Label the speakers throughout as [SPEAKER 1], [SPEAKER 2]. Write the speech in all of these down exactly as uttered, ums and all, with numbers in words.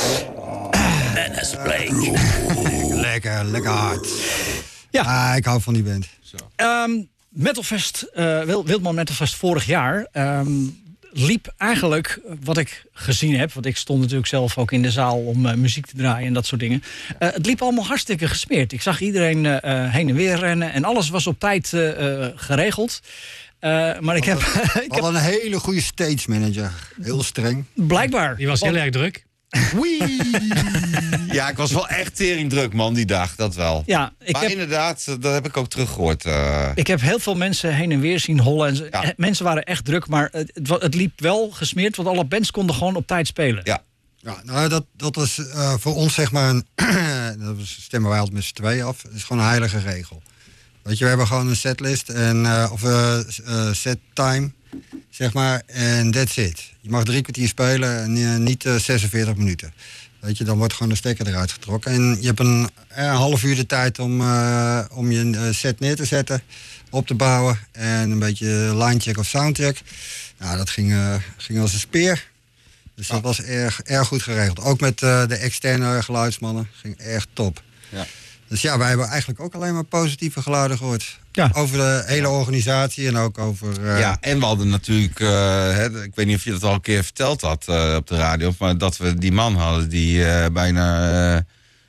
[SPEAKER 1] Dennis Blake.
[SPEAKER 2] Lekker, lekker hard.
[SPEAKER 1] Ja.
[SPEAKER 2] Ah, ik hou van die band.
[SPEAKER 1] Um, Metalfest, uh, Wildman Metalfest vorig jaar... Um, liep eigenlijk, wat ik gezien heb... want ik stond natuurlijk zelf ook in de zaal om uh, muziek te draaien en dat soort dingen. Uh, het liep allemaal hartstikke gesmeerd. Ik zag iedereen uh, heen en weer rennen en alles was op tijd uh, uh, geregeld. Uh, maar ik heb...
[SPEAKER 2] We
[SPEAKER 1] ik heb
[SPEAKER 2] hadden een hele goede stage manager. Heel streng.
[SPEAKER 1] Blijkbaar.
[SPEAKER 3] Die was heel erg druk.
[SPEAKER 2] Wee.
[SPEAKER 4] Ja, ik was wel echt teringdruk, man, die dag. Dat wel.
[SPEAKER 1] Ja, ik
[SPEAKER 4] maar
[SPEAKER 1] heb,
[SPEAKER 4] inderdaad, dat heb ik ook teruggehoord. Uh...
[SPEAKER 1] ik heb heel veel mensen heen en weer zien hollen. En ze,
[SPEAKER 4] Ja.
[SPEAKER 1] Mensen waren echt druk, maar het, het liep wel gesmeerd... want alle bands konden gewoon op tijd spelen.
[SPEAKER 4] Ja.
[SPEAKER 2] Ja, nou, dat, dat was uh, voor ons zeg maar... Een dat was, stemmen wij altijd met z'n tweeën af. Het is gewoon een heilige regel. Weet je, we hebben gewoon een setlist en, uh, of uh, uh, set time, zeg maar, en that's it. Je mag drie kwartier spelen en uh, niet uh, zesenveertig minuten. Weet je, dan wordt gewoon de stekker eruit getrokken. En je hebt een, een half uur de tijd om, uh, om je uh, set neer te zetten, op te bouwen en een beetje linecheck of soundcheck. Nou, dat ging, uh, ging als een speer. Dus dat was erg, erg goed geregeld. Ook met uh, de externe geluidsmannen. Ging echt top.
[SPEAKER 4] Ja.
[SPEAKER 2] Dus ja, wij hebben eigenlijk ook alleen maar positieve geluiden gehoord.
[SPEAKER 1] Ja.
[SPEAKER 2] Over de hele organisatie en ook over... Uh...
[SPEAKER 4] Ja, en we hadden natuurlijk... Uh, hè, ik weet niet of je dat al een keer verteld had uh, op de radio... maar dat we die man hadden die uh, bijna... Uh,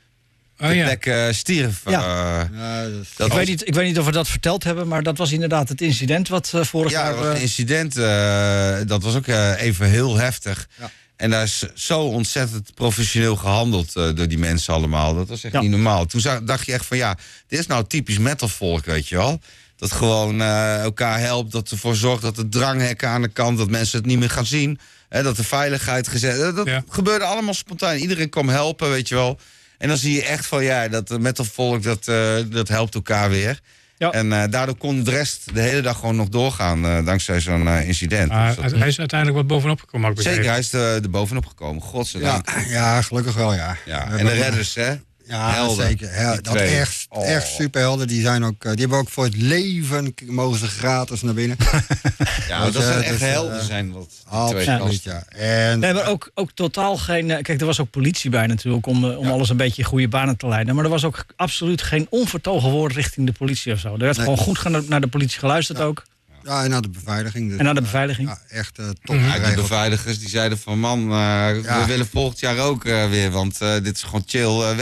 [SPEAKER 3] Oh,
[SPEAKER 4] de
[SPEAKER 3] ja.
[SPEAKER 4] plek uh, stierf.
[SPEAKER 1] Ja.
[SPEAKER 4] Uh,
[SPEAKER 2] Ja, dat is-
[SPEAKER 4] dat
[SPEAKER 1] Ik,
[SPEAKER 4] was-
[SPEAKER 1] weet niet, ik weet niet of we dat verteld hebben, maar dat was inderdaad het incident wat uh, vorig
[SPEAKER 4] Ja,
[SPEAKER 1] jaar...
[SPEAKER 4] dat was een
[SPEAKER 1] uh,
[SPEAKER 4] incident. Uh, dat was ook uh, even heel heftig.
[SPEAKER 2] Ja.
[SPEAKER 4] En daar is zo ontzettend professioneel gehandeld uh, door die mensen allemaal. Dat was echt
[SPEAKER 1] Ja.
[SPEAKER 4] niet normaal. Toen zag, dacht je echt van ja, dit is nou typisch metalvolk, weet je wel. Dat gewoon uh, elkaar helpt, dat ervoor zorgt dat er dranghekken aan de kant... dat mensen het niet meer gaan zien, hè, dat de veiligheid gezet... Dat, dat
[SPEAKER 3] Ja.
[SPEAKER 4] gebeurde allemaal spontaan. Iedereen kwam helpen, weet je wel. En dan zie je echt van ja, dat metalvolk, dat, uh, dat helpt elkaar weer.
[SPEAKER 1] Ja.
[SPEAKER 4] En uh, daardoor kon de rest de hele dag gewoon nog doorgaan, uh, dankzij zo'n uh, incident.
[SPEAKER 3] Maar
[SPEAKER 4] Dus dat-
[SPEAKER 3] hij is uiteindelijk wat bovenop gekomen. Ook
[SPEAKER 4] Zeker, hij is er, er bovenop gekomen,
[SPEAKER 2] ja,
[SPEAKER 4] godzijdank.
[SPEAKER 2] ja, gelukkig wel, ja.
[SPEAKER 4] Ja.
[SPEAKER 2] We
[SPEAKER 4] En de
[SPEAKER 2] hebben-
[SPEAKER 4] redders, hè?
[SPEAKER 2] Ja,
[SPEAKER 4] helden.
[SPEAKER 2] zeker. Ja,
[SPEAKER 4] Die
[SPEAKER 2] dat
[SPEAKER 4] twee.
[SPEAKER 2] echt,
[SPEAKER 4] Oh.
[SPEAKER 2] echt superhelden. Die, zijn ook, uh, die hebben ook voor het leven k- mogen ze gratis naar binnen.
[SPEAKER 4] Ja,
[SPEAKER 2] Weet
[SPEAKER 4] dat
[SPEAKER 2] je,
[SPEAKER 4] zijn
[SPEAKER 2] dus,
[SPEAKER 4] echt
[SPEAKER 2] uh,
[SPEAKER 4] helden zijn. Wat, die twee
[SPEAKER 2] Absoluut,
[SPEAKER 4] gasten.
[SPEAKER 2] ja. En,
[SPEAKER 1] Nee, maar ook, ook totaal geen... uh, Kijk, er was ook politie bij natuurlijk om, uh, om
[SPEAKER 4] Ja.
[SPEAKER 1] alles een beetje in goede banen te leiden. Maar er was ook absoluut geen onvertogen woord richting de politie of zo. Er werd
[SPEAKER 2] Nee.
[SPEAKER 1] gewoon goed gaan naar de politie geluisterd
[SPEAKER 2] Ja.
[SPEAKER 1] ook.
[SPEAKER 2] ja, en naar de beveiliging. Dus,
[SPEAKER 1] En naar de
[SPEAKER 2] uh,
[SPEAKER 1] beveiliging.
[SPEAKER 2] Ja, echt uh, top
[SPEAKER 4] Ja, die
[SPEAKER 2] geregeld.
[SPEAKER 4] beveiligers die zeiden van man, uh,
[SPEAKER 2] Ja.
[SPEAKER 4] we willen volgend jaar ook uh, weer, want uh, dit is gewoon chill uh,